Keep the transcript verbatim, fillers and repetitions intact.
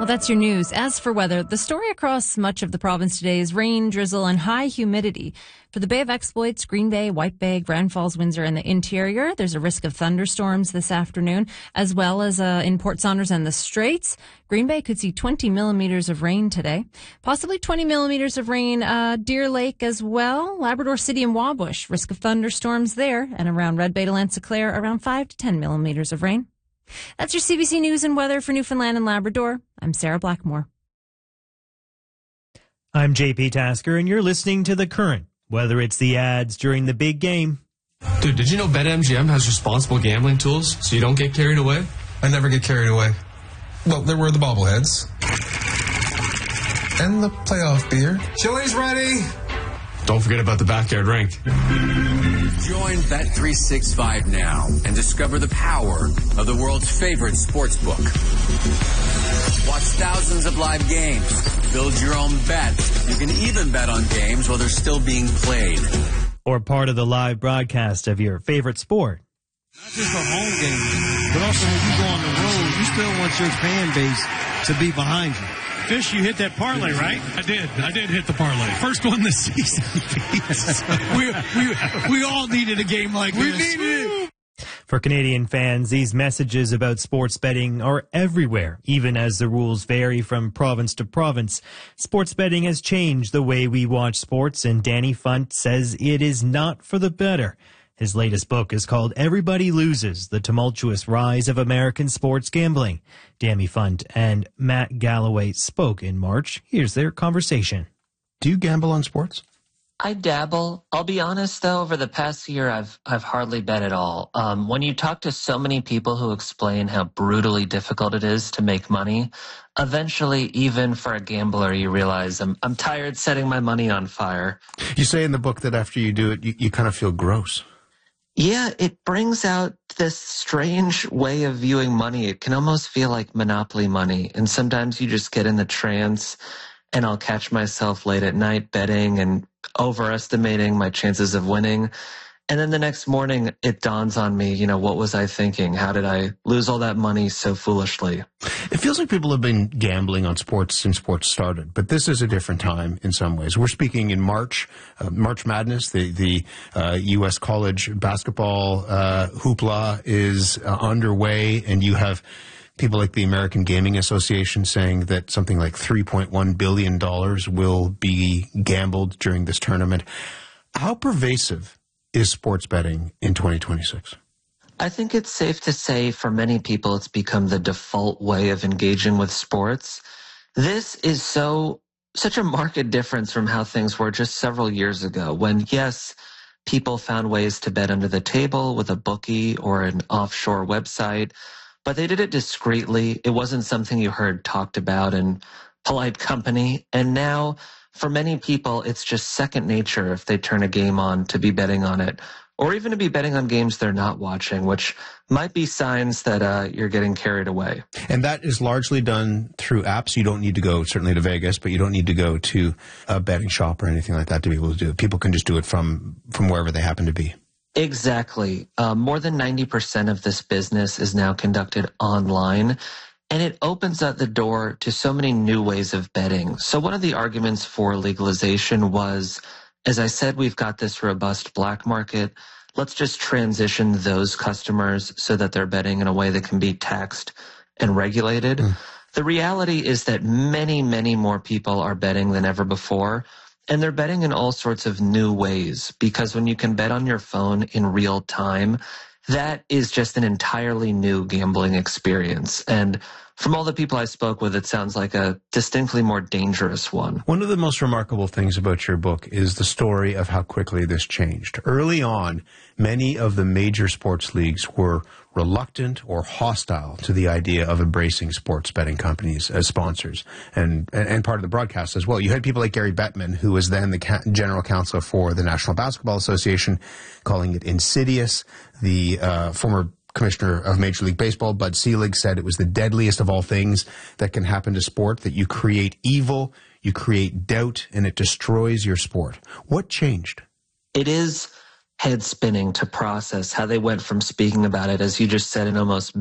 that's your news. As for weather, the story across much of the province today is rain, drizzle, and high humidity. For the Bay of Exploits, Green Bay, White Bay, Grand Falls, Windsor, and the interior, there's a risk of thunderstorms this afternoon, as well as uh, in Port Saunders and the Straits. Green Bay could see twenty millimeters of rain today, possibly twenty millimeters of rain, uh, Deer Lake as well. Labrador City and Wabush, risk of thunderstorms there, and around Red Bay to Lancy-Clare, around five to ten millimeters of rain. That's your C B C News and weather for Newfoundland and Labrador. I'm Sarah Blackmore. I'm J P Tasker, and you're listening to The Current. Whether it's the ads during the big game. Dude, did you know BetMGM has responsible gambling tools so you don't get carried away? I never get carried away. Well, there were the bobbleheads. And the playoff beer. Chili's ready. Don't forget about the backyard rink. Join Bet three sixty-five now and discover the power of the world's favorite sports book. Watch thousands of live games. Build your own bets. You can even bet on games while they're still being played. Or part of the live broadcast of your favorite sport. Not just for home games, but also when you go on the road, you still want your fan base to be behind you. Fish, you hit that parlay, right? I did. I did hit the parlay. First one this season. we, we, we all needed a game like we this. We needed it. For Canadian fans, these messages about sports betting are everywhere, even as the rules vary from province to province. Sports betting has changed the way we watch sports, and Danny Funt says it is not for the better. His latest book is called Everybody Loses, The Tumultuous Rise of American Sports Gambling. Danny Funt and Matt Galloway spoke in March. Here's their conversation. Do you gamble on sports? I dabble. I'll be honest, though, over the past year, I've I've hardly bet at all. Um, when you talk to so many people who explain how brutally difficult it is to make money, eventually, even for a gambler, you realize I'm I'm tired setting my money on fire. You say in the book that after you do it, you, you kind of feel gross. Yeah, it brings out this strange way of viewing money. It can almost feel like monopoly money. And sometimes you just get in the trance, and I'll catch myself late at night betting and overestimating my chances of winning. And then the next morning, it dawns on me, you know, what was I thinking? How did I lose all that money so foolishly? It feels like people have been gambling on sports since sports started, but this is a different time in some ways. We're speaking in March, uh, March Madness, the, the uh, U S college basketball uh, hoopla is uh, underway, and you have people like the American Gaming Association saying that something like three point one billion dollars will be gambled during this tournament. How pervasive is sports betting in twenty twenty-six? I think it's safe to say for many people it's become the default way of engaging with sports. This is so such a marked difference from how things were just several years ago when, yes, people found ways to bet under the table with a bookie or an offshore website, but they did it discreetly. It wasn't something you heard talked about in polite company. And now, for many people, it's just second nature if they turn a game on to be betting on it, or even to be betting on games they're not watching, which might be signs that uh, you're getting carried away. And that is largely done through apps. You don't need to go, certainly, to Vegas, but you don't need to go to a betting shop or anything like that to be able to do it. People can just do it from, from wherever they happen to be. Exactly. Uh, more than ninety percent of this business is now conducted online. And it opens up the door to so many new ways of betting. So one of the arguments for legalization was, as I said, we've got this robust black market. Let's just transition those customers so that they're betting in a way that can be taxed and regulated. Mm. The reality is that many, many more people are betting than ever before. And they're betting in all sorts of new ways, because when you can bet on your phone in real time, that is just an entirely new gambling experience. And from all the people I spoke with, it sounds like a distinctly more dangerous one. One of the most remarkable things about your book is the story of how quickly this changed. Early on, many of the major sports leagues were reluctant or hostile to the idea of embracing sports betting companies as sponsors, and, and part of the broadcast as well. You had people like Gary Bettman, who was then the general counsel for the National Basketball Association, calling it insidious. The uh, former commissioner of Major League Baseball, Bud Selig, said it was the deadliest of all things that can happen to sport, that you create evil, you create doubt, and it destroys your sport. What changed? It is head spinning to process how they went from speaking about it, as you just said, in almost